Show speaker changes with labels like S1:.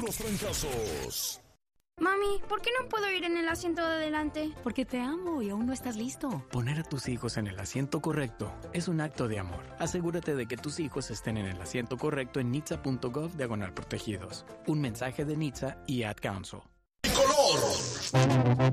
S1: los trancazos.
S2: Mami, ¿por qué no puedo ir en el asiento de adelante?
S3: Porque te amo y aún no estás listo. Poner a tus hijos en el asiento correcto es un acto de amor. Asegúrate de que tus hijos estén en el asiento correcto en nitsa.gov/protegidos. Un mensaje de NHTSA y Ad Council.
S1: ¡Color!